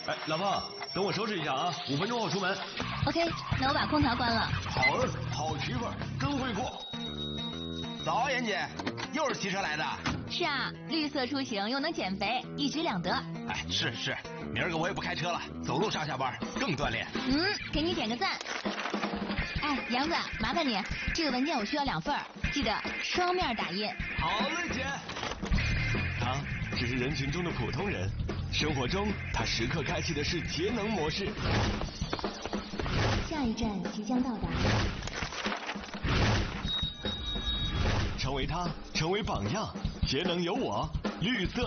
哎，老婆，等我收拾一下啊，5分钟后出门。 OK， 那我把空调关了。 好儿，好媳妇儿，真会过。 早，妍姐，又是骑车来的。 是啊，绿色出行又能减肥，一举两得。 哎，是，明儿个我也不开车了，走路上下班更锻炼。 给你点个赞。哎，杨子，麻烦你，这个文件我需要2份，记得双面打印。 好嘞，姐。他只是人群中的普通人，生活中他时刻开启的是节能模式。 下一站即将到达。 成为他，成为榜样，节能有我，绿色